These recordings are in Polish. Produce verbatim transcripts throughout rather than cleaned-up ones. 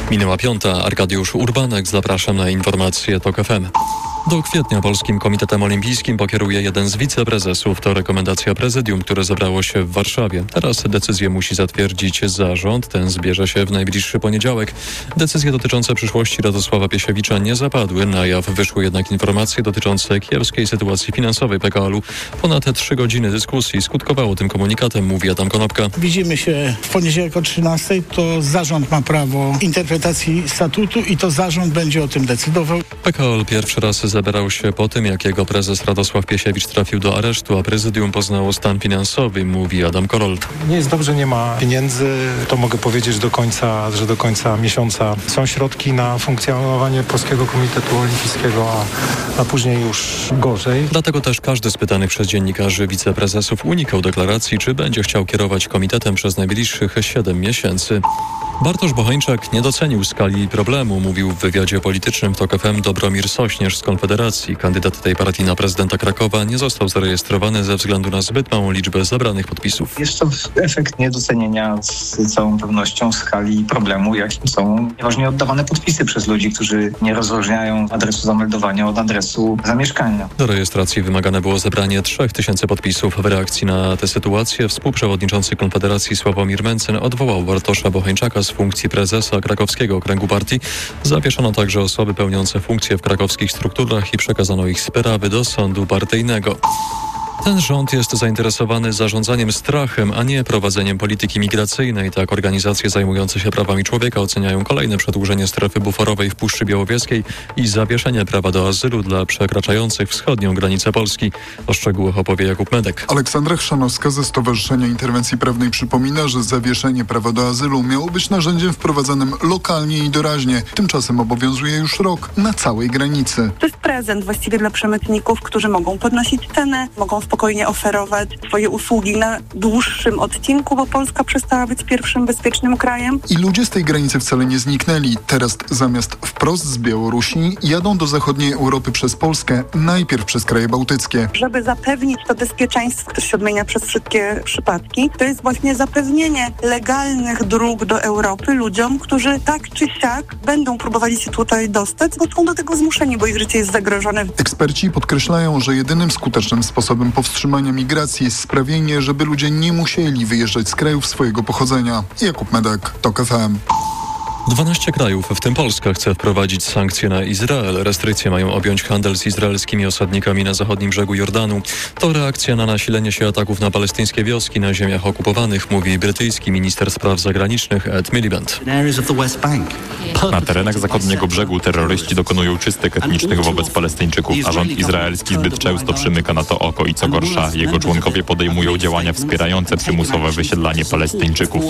Minęła piąta. Arkadiusz Urbanek. Zapraszam na informacje TOK F M. Do kwietnia Polskim Komitetem Olimpijskim pokieruje jeden z wiceprezesów. To rekomendacja prezydium, które zebrało się w Warszawie. Teraz decyzję musi zatwierdzić zarząd. Ten zbierze się w najbliższy poniedziałek. Decyzje dotyczące przyszłości Radosława Piesiewicza nie zapadły. Na jaw wyszły jednak informacje dotyczące kiepskiej sytuacji finansowej P K O L u. Ponad trzy godziny dyskusji skutkowało tym komunikatem, mówi Adam Konopka. Widzimy się w poniedziałek o trzynastej. To zarząd ma prawo interpretacji statutu i to zarząd będzie o tym decydował. P K O L pierwszy raz zebrał się po tym, jak jego prezes Radosław Piesiewicz trafił do aresztu, a prezydium poznało stan finansowy, mówi Adam Korol. Nie jest dobrze, nie ma pieniędzy. To mogę powiedzieć do końca, że do końca miesiąca są środki na funkcjonowanie Polskiego Komitetu Olimpijskiego, a, a później już gorzej. Dlatego też każdy z pytanych przez dziennikarzy wiceprezesów unikał deklaracji, czy będzie chciał kierować komitetem przez najbliższych siedem miesięcy. Bartosz Bocheńczak nie docenił skali problemu, mówił w wywiadzie politycznym w TOK F M Dobromir Sośnierz z Konfederacji. Kandydat tej partii na prezydenta Krakowa nie został zarejestrowany ze względu na zbyt małą liczbę zebranych podpisów. Jest to efekt niedocenienia z całą pewnością skali problemu, jakim są nieważnie oddawane podpisy przez ludzi, którzy nie rozróżniają adresu zameldowania od adresu zamieszkania. Do rejestracji wymagane było zebranie trzech tysięcy podpisów. W reakcji na tę sytuację współprzewodniczący Konfederacji Sławomir Mencen odwołał Bartosza Bocheńczaka z funkcji prezesa krakowskiego okręgu partii. Zawieszono także osoby pełniące funkcje w krakowskich strukturach i przekazano ich sprawy do sądu partyjnego. Ten rząd jest zainteresowany zarządzaniem strachem, a nie prowadzeniem polityki migracyjnej. Tak organizacje zajmujące się prawami człowieka oceniają kolejne przedłużenie strefy buforowej w Puszczy Białowieskiej i zawieszenie prawa do azylu dla przekraczających wschodnią granicę Polski. O szczegółach opowie Jakub Medek. Aleksandra Chrzanowska ze Stowarzyszenia Interwencji Prawnej przypomina, że zawieszenie prawa do azylu miało być narzędziem wprowadzanym lokalnie i doraźnie. Tymczasem obowiązuje już rok na całej granicy. To jest prezent właściwie dla przemytników, którzy mogą podnosić cenę, mogą spokojnie oferować swoje usługi na dłuższym odcinku, bo Polska przestała być pierwszym bezpiecznym krajem. I ludzie z tej granicy wcale nie zniknęli. Teraz zamiast wprost z Białorusi jadą do zachodniej Europy przez Polskę, najpierw przez kraje bałtyckie. Żeby zapewnić to bezpieczeństwo, które się odmienia przez wszystkie przypadki, to jest właśnie zapewnienie legalnych dróg do Europy ludziom, którzy tak czy siak będą próbowali się tutaj dostać, bo są do tego zmuszeni, bo ich życie jest zagrożone. Eksperci podkreślają, że jedynym skutecznym sposobem powstrzymania migracji jest sprawienie, żeby ludzie nie musieli wyjeżdżać z krajów swojego pochodzenia. Jakub Medek, TOK F M. dwanaście krajów, w tym Polska, chce wprowadzić sankcje na Izrael. Restrykcje mają objąć handel z izraelskimi osadnikami na zachodnim brzegu Jordanu. To reakcja na nasilenie się ataków na palestyńskie wioski na ziemiach okupowanych, mówi brytyjski minister spraw zagranicznych Ed Miliband. Na terenach zachodniego brzegu terroryści dokonują czystek etnicznych wobec Palestyńczyków, a rząd izraelski zbyt często przymyka na to oko i co gorsza, jego członkowie podejmują działania wspierające przymusowe wysiedlanie Palestyńczyków.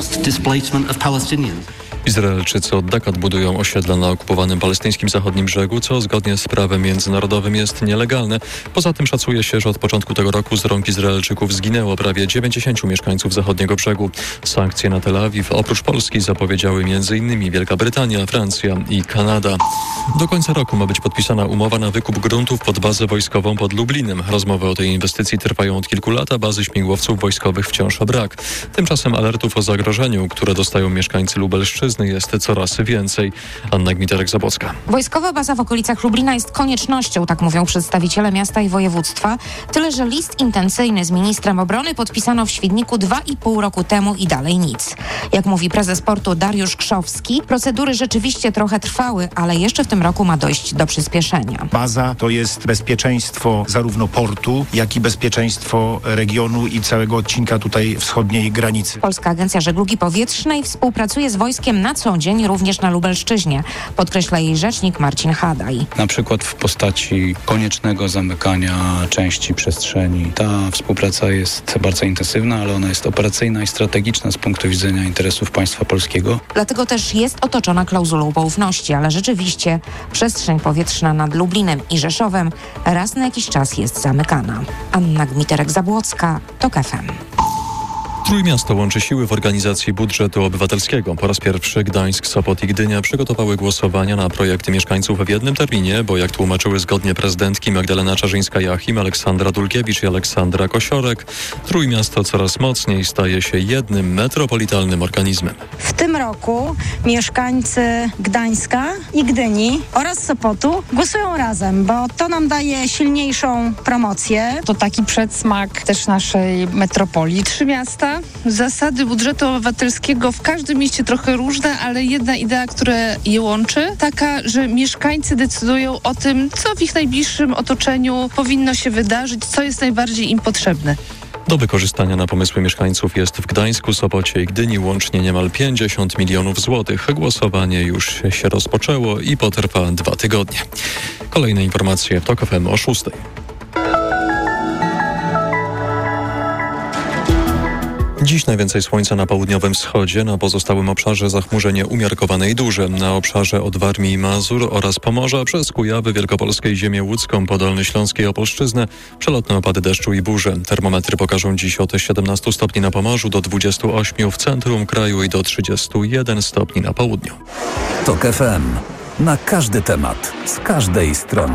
Izraelczycy od dekad budują osiedla na okupowanym palestyńskim zachodnim brzegu, co zgodnie z prawem międzynarodowym jest nielegalne. Poza tym szacuje się, że od początku tego roku z rąk Izraelczyków zginęło prawie dziewięćdziesięciu mieszkańców zachodniego brzegu. Sankcje na Tel Awiw oprócz Polski zapowiedziały między innymi Wielka Brytania, Francja i Kanada. Do końca roku ma być podpisana umowa na wykup gruntów pod bazę wojskową pod Lublinem. Rozmowy o tej inwestycji trwają od kilku lat, a bazy śmigłowców wojskowych wciąż brak. Tymczasem alertów o zagrożeniu, które dostają mieszkańcy Lubelszczyzny, jest coraz więcej. Anna Gmiterek-Zabłocka. Wojskowa baza w okolicach Lublina jest koniecznością, tak mówią przedstawiciele miasta i województwa. Tyle, że list intencyjny z ministrem obrony podpisano w Świdniku dwa i pół roku temu i dalej nic. Jak mówi prezes portu Dariusz Krzowski, procedury rzeczywiście trochę trwały, ale jeszcze w tym roku ma dojść do przyspieszenia. Baza to jest bezpieczeństwo zarówno portu, jak i bezpieczeństwo regionu i całego odcinka tutaj wschodniej granicy. Polska Agencja Żeglugi Powietrznej współpracuje z wojskiem na co dzień również na Lubelszczyźnie, podkreśla jej rzecznik Marcin Hadaj. Na przykład w postaci koniecznego zamykania części przestrzeni. Ta współpraca jest bardzo intensywna, ale ona jest operacyjna i strategiczna z punktu widzenia interesów państwa polskiego. Dlatego też jest otoczona klauzulą poufności, ale rzeczywiście przestrzeń powietrzna nad Lublinem i Rzeszowem raz na jakiś czas jest zamykana. Anna Gmiterek-Zabłocka, TOK F M. Trójmiasto łączy siły w organizacji budżetu obywatelskiego. Po raz pierwszy Gdańsk, Sopot i Gdynia przygotowały głosowania na projekty mieszkańców w jednym terminie, bo jak tłumaczyły zgodnie prezydentki Magdalena Czarzyńska-Jachim, Aleksandra Dulkiewicz i Aleksandra Kosiorek, Trójmiasto coraz mocniej staje się jednym metropolitalnym organizmem. W tym roku mieszkańcy Gdańska i Gdyni oraz Sopotu głosują razem, bo to nam daje silniejszą promocję. To taki przedsmak też naszej metropolii. Trzy miasta. Zasady budżetu obywatelskiego w każdym mieście trochę różne, ale jedna idea, która je łączy, taka, że mieszkańcy decydują o tym, co w ich najbliższym otoczeniu powinno się wydarzyć, co jest najbardziej im potrzebne. Do wykorzystania na pomysły mieszkańców jest w Gdańsku, Sopocie i Gdyni łącznie niemal pięćdziesiąt milionów złotych. Głosowanie już się rozpoczęło i potrwa dwa tygodnie. Kolejne informacje w TOK F M o szóstej. Dziś najwięcej słońca na południowym wschodzie, na pozostałym obszarze zachmurzenie umiarkowane i duże. Na obszarze od Warmii i Mazur oraz Pomorza przez Kujawy, Wielkopolskę i ziemię łódzką, Podolny Śląskie i Opolszczyznę przelotne opady deszczu i burze. Termometry pokażą dziś od siedemnastu stopni na Pomorzu do dwudziestu ośmiu w centrum kraju i do trzydziestu jeden stopni na południu. TOK F M. Na każdy temat, z każdej strony.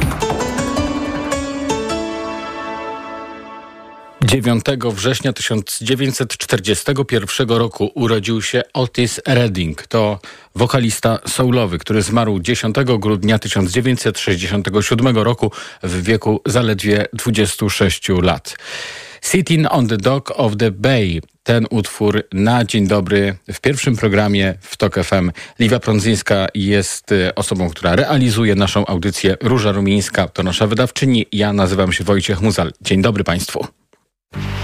dziewiątego września tysiąc dziewięćset czterdziestego pierwszego roku urodził się Otis Redding. To wokalista soulowy, który zmarł dziesiątego grudnia tysiąc dziewięćset sześćdziesiątego siódmego roku w wieku zaledwie dwudziestu sześciu lat. Sitting on the Dock of the Bay. Ten utwór na dzień dobry w pierwszym programie w TOK F M. Liwia Prądzyńska jest osobą, która realizuje naszą audycję. Róża Rumińska to nasza wydawczyni. Ja nazywam się Wojciech Muzal. Dzień dobry Państwu.